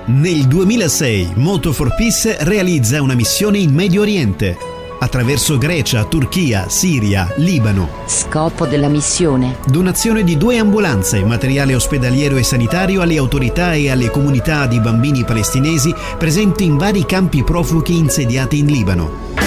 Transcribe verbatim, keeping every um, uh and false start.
Nel duemilasei Moto for Peace realizza una missione in Medio Oriente, attraverso Grecia, Turchia, Siria, Libano. Scopo della missione: donazione di due ambulanze, materiale ospedaliero e sanitario alle autorità e alle comunità di bambini palestinesi presenti in vari campi profughi insediati in Libano.